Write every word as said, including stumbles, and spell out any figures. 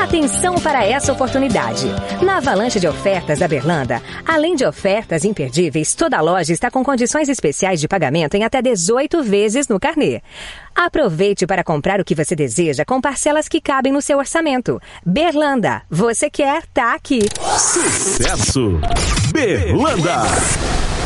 Atenção para essa oportunidade. Na avalanche de ofertas da Berlanda, além de ofertas imperdíveis, toda a loja está com condições especiais de pagamento em até dezoito vezes no carnê. Aproveite para comprar o que você deseja com parcelas que cabem no seu orçamento. Berlanda, você quer, tá aqui. Sucesso! Berlanda!